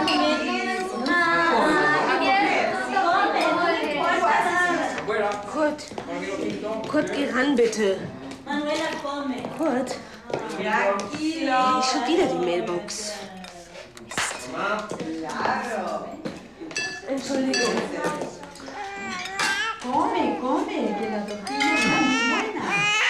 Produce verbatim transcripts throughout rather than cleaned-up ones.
Kurt, Kurt, geh ran, bitte. Kurt, schon wieder die Mailbox. Entschuldigung. Come, come, che la tortilla è buona.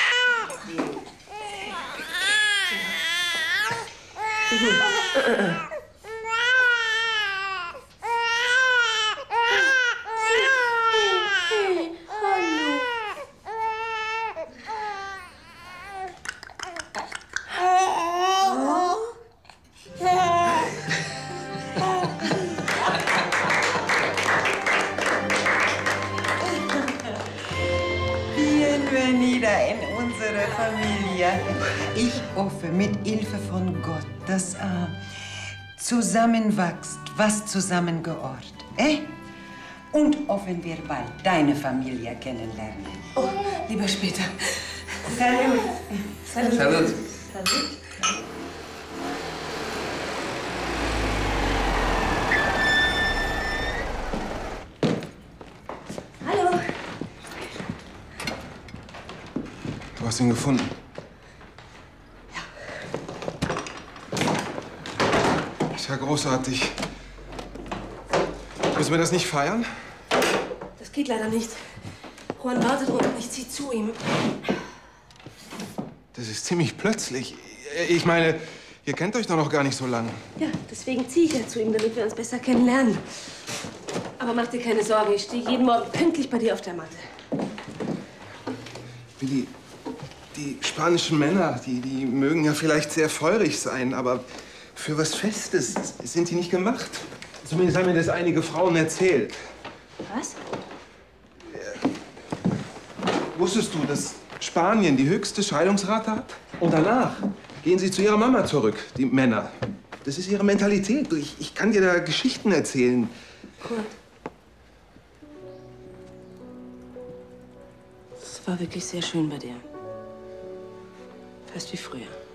Bienvenida in unsere Familie. Ich hoffe mit Hilfe von Gott, dass äh, zusammenwächst, was zusammengehört. Eh? Und hoffen wir bald deine Familie kennenlernen. Oh, lieber später. Salut. Salut. Salut. Salut. Hallo. Du hast ihn gefunden. Ja. Das ist ja großartig. Müssen wir das nicht feiern? Das geht leider nicht. Juan wartet unten. Ich zieh zu ihm. Das ist ziemlich plötzlich. Ich meine, ihr kennt euch doch noch gar nicht so lange. Ja, deswegen ziehe ich ja zu ihm, damit wir uns besser kennenlernen. Aber mach dir keine Sorgen, ich stehe jeden Morgen pünktlich bei dir auf der Matte. Willi, die spanischen Männer, die, die mögen ja vielleicht sehr feurig sein, aber für was Festes sind die nicht gemacht. Zumindest haben mir das einige Frauen erzählt. Was? Wusstest du, dass Spanien die höchste Scheidungsrate hat? Und danach gehen sie zu ihrer Mama zurück, die Männer. Das ist ihre Mentalität. Ich, ich kann dir da Geschichten erzählen. Kurt. Es war wirklich sehr schön bei dir. Fast wie früher.